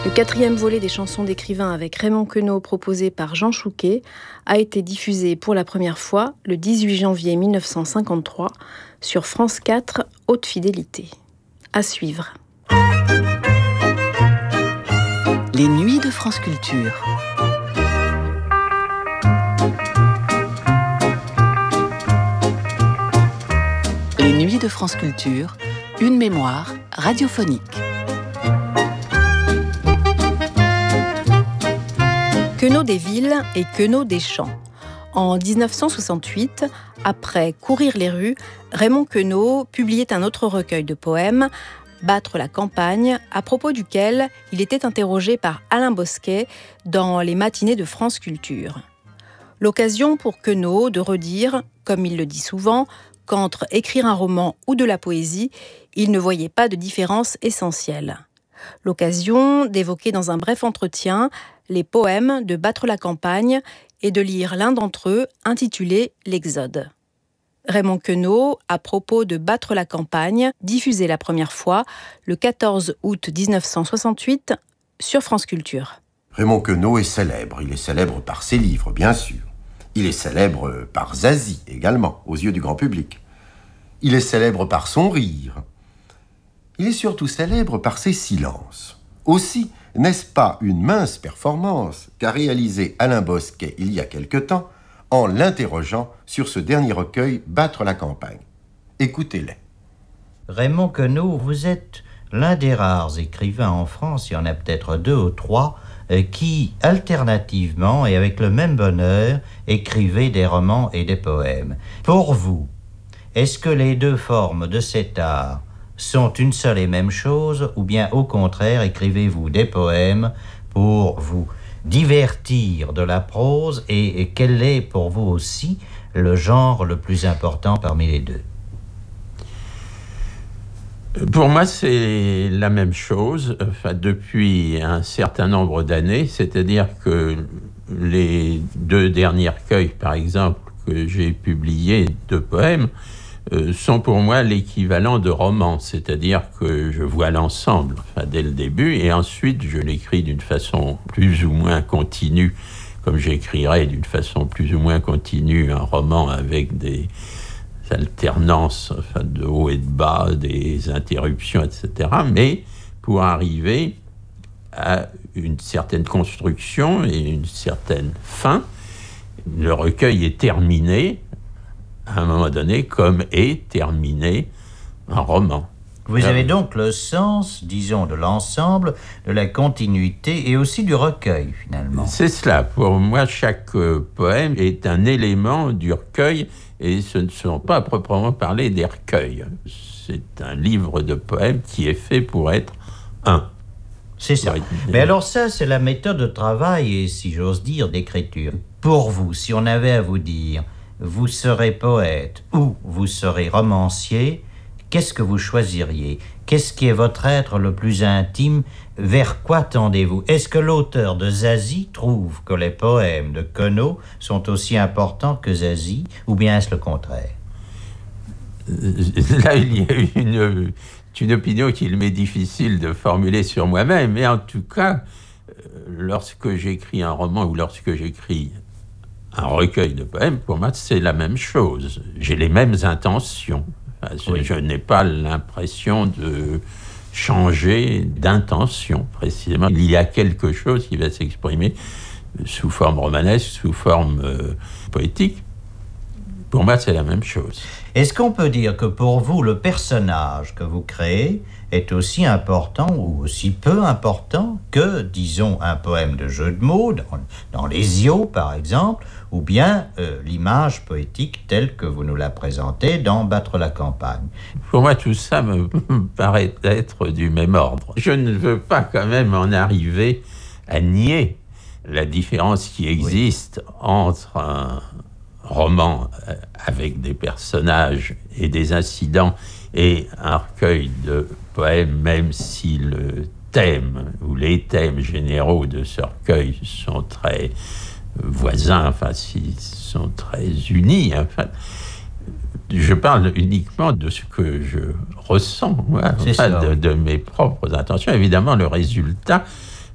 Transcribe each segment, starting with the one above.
Le 4e volet des chansons d'écrivain avec Raymond Queneau proposé par Jean Chouquet a été diffusé pour la première fois le 18 janvier 1953 sur France 4 Haute Fidélité. À suivre. Les nuits de France Culture. Les nuits de France Culture, une mémoire radiophonique. Queneau des villes et Queneau des champs. En 1968, après Courir les rues, Raymond Queneau publiait un autre recueil de poèmes, Battre la campagne, à propos duquel il était interrogé par Alain Bosquet dans les matinées de France Culture. L'occasion pour Queneau de redire, comme il le dit souvent, qu'entre écrire un roman ou de la poésie, il ne voyait pas de différence essentielle. L'occasion d'évoquer dans un bref entretien les poèmes de Battre la campagne et de lire l'un d'entre eux intitulé « L'Exode ». Raymond Queneau, à propos de Battre la campagne, diffusé la première fois le 14 août 1968 sur France Culture. Raymond Queneau est célèbre. Il est célèbre par ses livres, bien sûr. Il est célèbre par Zazie, également, aux yeux du grand public. Il est célèbre par son rire. Il est surtout célèbre par ses silences. Aussi, n'est-ce pas une mince performance qu'a réalisé Alain Bosquet il y a quelque temps en l'interrogeant sur ce dernier recueil « Battre la campagne ». Écoutez-les. Raymond Queneau, vous êtes l'un des rares écrivains en France, il y en a peut-être 2 ou 3, qui, alternativement et avec le même bonheur, écrivaient des romans et des poèmes. Pour vous, est-ce que les deux formes de cet art sont une seule et même chose, ou bien au contraire, écrivez-vous des poèmes pour vous divertir de la prose, et quel est pour vous aussi le genre le plus important parmi les deux? Pour moi, c'est la même chose, depuis un certain nombre d'années, c'est-à-dire que les 2 derniers recueils, par exemple, que j'ai publiés de poèmes, sont pour moi l'équivalent de romans, c'est-à-dire que je vois l'ensemble dès le début, et ensuite je l'écris d'une façon plus ou moins continue, comme j'écrirais d'une façon plus ou moins continue un roman avec des alternances de haut et de bas, des interruptions, etc. Mais pour arriver à une certaine construction et une certaine fin, le recueil est terminé à un moment donné, comme est terminé un roman. Vous avez donc le sens, disons, de l'ensemble, de la continuité et aussi du recueil, finalement. C'est cela. Pour moi, chaque poème est un élément du recueil, et ce ne sont pas à proprement parler des recueils. C'est un livre de poèmes qui est fait pour être un. C'est ça. Mais alors ça, c'est la méthode de travail et, si j'ose dire, d'écriture. Pour vous, si on avait à vous dire... vous serez poète ou vous serez romancier, qu'est-ce que vous choisiriez? Qu'est-ce qui est votre être le plus intime? Vers quoi tendez-vous? Est-ce que l'auteur de Zazie trouve que les poèmes de Queneau sont aussi importants que Zazie, ou bien est-ce le contraire? Là, il y a une opinion qu'il m'est difficile de formuler sur moi-même, mais en tout cas, lorsque j'écris un roman ou lorsque j'écris un recueil de poèmes, pour moi, c'est la même chose. J'ai les mêmes intentions. Oui. Je n'ai pas l'impression de changer d'intention, précisément. Il y a quelque chose qui va s'exprimer sous forme romanesque, sous forme poétique. Pour moi, c'est la même chose. Est-ce qu'on peut dire que pour vous, le personnage que vous créez est aussi important ou aussi peu important que, disons, un poème de jeu de mots, dans Les Iots, par exemple, ou bien l'image poétique telle que vous nous la présentez dans Battre la campagne? Pour moi, tout ça me paraît être du même ordre. Je ne veux pas quand même en arriver à nier la différence qui existe entre un roman avec des personnages et des incidents et un recueil de poèmes, même si le thème ou les thèmes généraux de ce recueil sont très voisins, enfin, s'ils sont très unis. Enfin, je parle uniquement de ce que je ressens, moi, de mes propres intentions. Évidemment, le résultat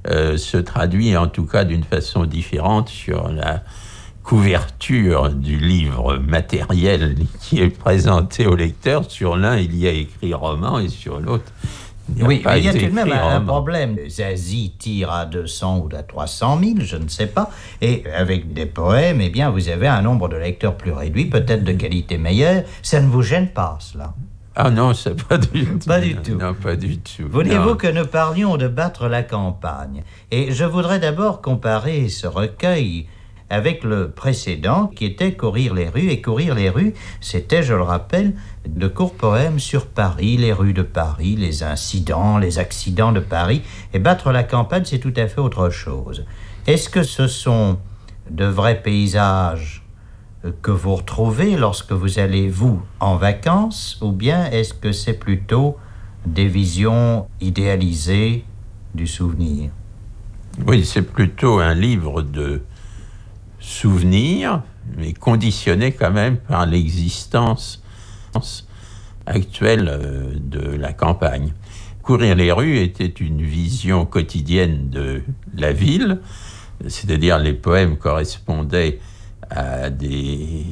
se traduit en tout cas d'une façon différente sur la couverture du livre matériel qui est présenté au lecteur. Sur l'un, il y a écrit roman et sur l'autre, oui, mais il y a tout de même un problème. Zazie tire à 200 ou à 300 000, je ne sais pas. Et avec des poèmes, eh bien, vous avez un nombre de lecteurs plus réduit, peut-être de qualité meilleure. Ça ne vous gêne pas, cela? Ah non, c'est pas du tout. Pas du tout. Non, pas du tout. Voulez-vous que nous parlions de Battre la campagne? Et je voudrais d'abord comparer ce recueil avec le précédent qui était Courir les rues. Et Courir les rues, c'était, je le rappelle, de courts poèmes sur Paris, les rues de Paris, les incidents, les accidents de Paris. Et Battre la campagne, c'est tout à fait autre chose. Est-ce que ce sont de vrais paysages que vous retrouvez lorsque vous allez, vous, en vacances, ou bien est-ce que c'est plutôt des visions idéalisées du souvenir? Oui, c'est plutôt un livre de souvenirs, mais conditionné quand même par l'existence actuelle de la campagne. Courir les rues était une vision quotidienne de la ville, c'est-à-dire les poèmes correspondaient à des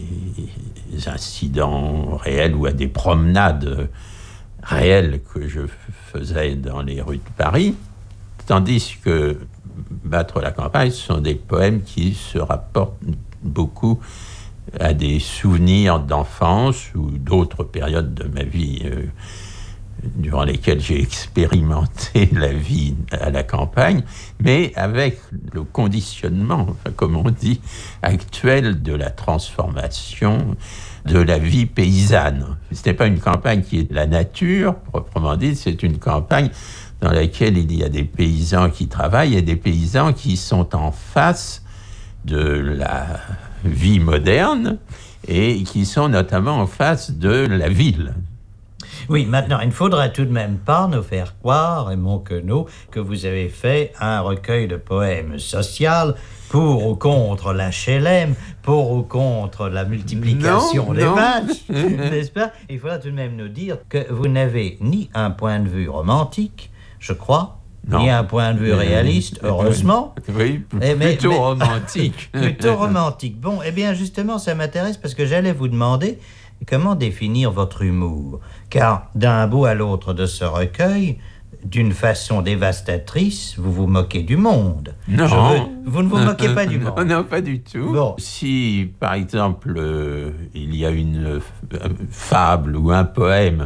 incidents réels ou à des promenades réelles que je faisais dans les rues de Paris, tandis que Battre la campagne, ce sont des poèmes qui se rapportent beaucoup à des souvenirs d'enfance ou d'autres périodes de ma vie durant lesquelles j'ai expérimenté la vie à la campagne, mais avec le conditionnement, comme on dit, actuel de la transformation de la vie paysanne. Ce n'est pas une campagne qui est de la nature, proprement dit, c'est une campagne dans laquelle il y a des paysans qui travaillent et des paysans qui sont en face de la vie moderne et qui sont notamment en face de la ville. Oui, maintenant, il ne faudrait tout de même pas nous faire croire, Raymond Queneau, que vous avez fait un recueil de poèmes social pour ou contre l'HLM, pour ou contre la multiplication des vaches, n'est-ce pas? Il faudra tout de même nous dire que vous n'avez ni un point de vue romantique, je crois, ni un point de vue réaliste, heureusement. Oui, plutôt romantique. Plutôt romantique. Bon, eh bien, justement, ça m'intéresse parce que j'allais vous demander comment définir votre humour. Car d'un bout à l'autre de ce recueil, d'une façon dévastatrice, vous vous moquez du monde. Non. Vous ne vous moquez pas du monde. Non, pas du tout. Bon. Si, par exemple, il y a une fable ou un poème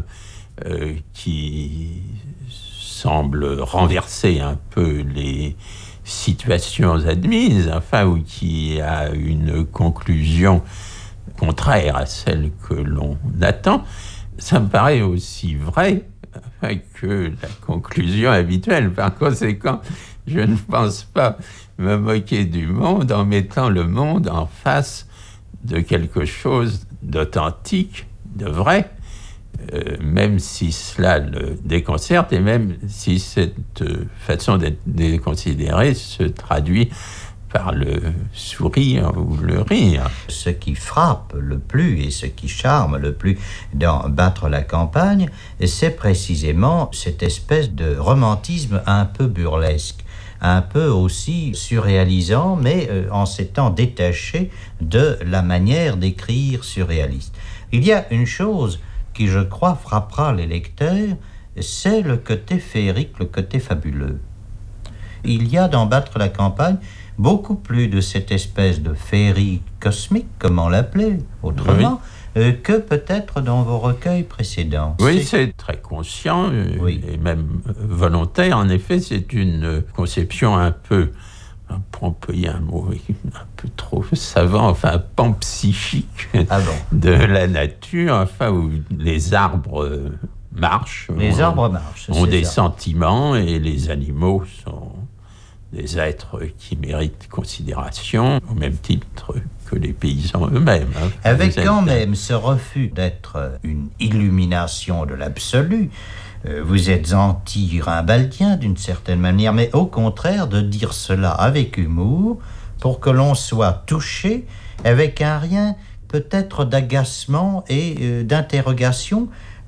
qui semble renverser un peu les situations admises, enfin, ou qui a une conclusion contraire à celle que l'on attend, ça me paraît aussi vrai que la conclusion habituelle. Par conséquent, je ne pense pas me moquer du monde en mettant le monde en face de quelque chose d'authentique, de vrai, même si cela le déconcerte et même si cette façon d'être déconsidérée se traduit par le sourire ou le rire. Ce qui frappe le plus et ce qui charme le plus dans Battre la campagne, c'est précisément cette espèce de romantisme un peu burlesque, un peu aussi surréalisant, mais en s'étant détaché de la manière d'écrire surréaliste. Il y a une chose qui, je crois, frappera les lecteurs, c'est le côté féerique, le côté fabuleux. Il y a dans Battre la campagne beaucoup plus de cette espèce de féerie cosmique, comme on l'appelait autrement, que peut-être dans vos recueils précédents. Oui, c'est très conscient et même volontaire. En effet, c'est une conception un peu, pour employer un mot un peu trop savant, enfin panpsychique de la nature, enfin où les arbres marchent. Les arbres marchent. Ont des sentiments et les animaux sont des êtres qui méritent considération, au même titre que les paysans eux-mêmes. Avec quand même ce refus d'être une illumination de l'absolu, vous êtes anti-rimbaldien d'une certaine manière, mais au contraire de dire cela avec humour, pour que l'on soit touché avec un rien peut-être d'agacement et d'interrogation.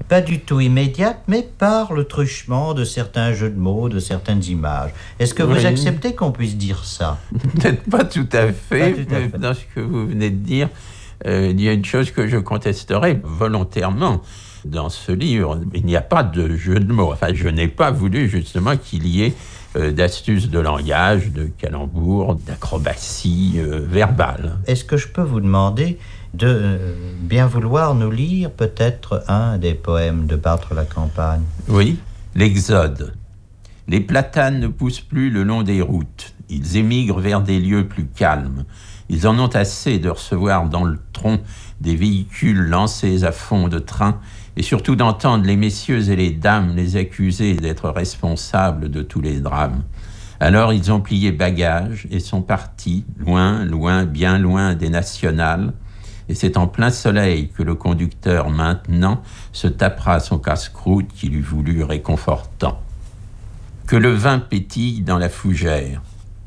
pas du tout immédiate, mais par le truchement de certains jeux de mots, de certaines images. Est-ce que vous acceptez qu'on puisse dire ça? Peut-être pas tout à fait, mais dans ce que vous venez de dire, il y a une chose que je contesterai volontairement dans ce livre. Il n'y a pas de jeu de mots. Enfin, je n'ai pas voulu justement qu'il y ait d'astuces de langage, de calembours, d'acrobatie verbale. Est-ce que je peux vous demander de bien vouloir nous lire peut-être un des poèmes de Battre-la-Campagne? Oui, l'Exode. Les platanes ne poussent plus le long des routes. Ils émigrent vers des lieux plus calmes. Ils en ont assez de recevoir dans le tronc des véhicules lancés à fond de train et surtout d'entendre les messieurs et les dames les accuser d'être responsables de tous les drames. Alors ils ont plié bagages et sont partis, loin, loin, bien loin des nationales, et c'est en plein soleil que le conducteur, maintenant, se tapera son casse-croûte qu'il eût voulu réconfortant. Que le vin pétille dans la fougère.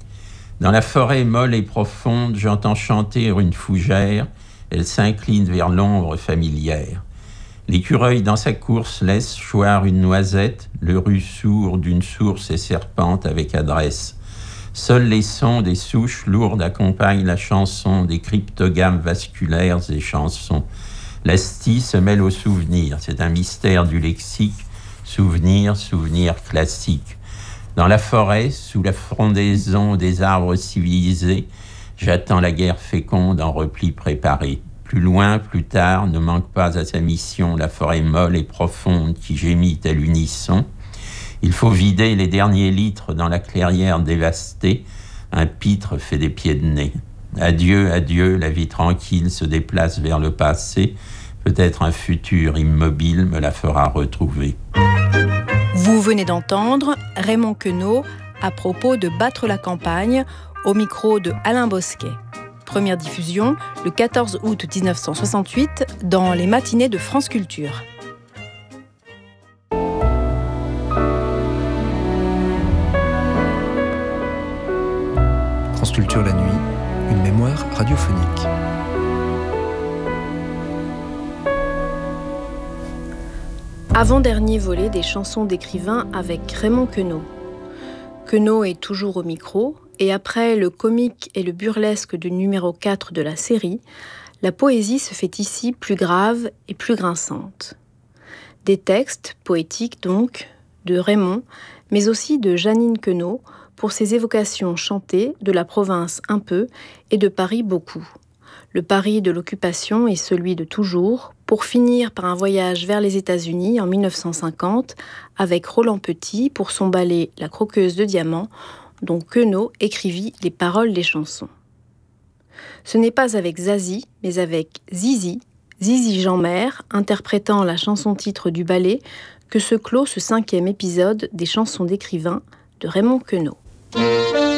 Dans la forêt molle et profonde, j'entends chanter une fougère, elle s'incline vers l'ombre familière. L'écureuil dans sa course laisse choir une noisette, le rue sourd d'une source et serpente avec adresse. Seuls les sons des souches lourdes accompagnent la chanson des cryptogames vasculaires et chansons. L'astie se mêle au souvenir, c'est un mystère du lexique, souvenir, souvenir classique. Dans la forêt, sous la frondaison des arbres civilisés, j'attends la guerre féconde en repli préparé. Plus loin, plus tard, ne manque pas à sa mission la forêt molle et profonde qui gémit à l'unisson. Il faut vider les derniers litres dans la clairière dévastée. Un pitre fait des pieds de nez. Adieu, adieu, la vie tranquille se déplace vers le passé. Peut-être un futur immobile me la fera retrouver. Vous venez d'entendre Raymond Queneau à propos de Battre-la-Campagne au micro de Alain Bosquet. Première diffusion le 14 août 1968 dans les matinées de France Culture. France Culture la nuit, une mémoire radiophonique. Avant-dernier volet des chansons d'écrivain avec Raymond Queneau. Queneau est toujours au micro, et après le comique et le burlesque du numéro 4 de la série, la poésie se fait ici plus grave et plus grinçante. Des textes, poétiques donc, de Raymond, mais aussi de Jeannine Queneau, pour ses évocations chantées de la province un peu et de Paris beaucoup. Le Paris de l'occupation est celui de toujours, pour finir par un voyage vers les États-Unis en 1950 avec Roland Petit pour son ballet La Croqueuse de Diamants, dont Queneau écrivit les paroles des chansons. Ce n'est pas avec Zazie, mais avec Zizi, Zizi Jeanmaire, interprétant la chanson-titre du ballet, que se clôt ce 5e épisode des chansons d'écrivain de Raymond Queneau.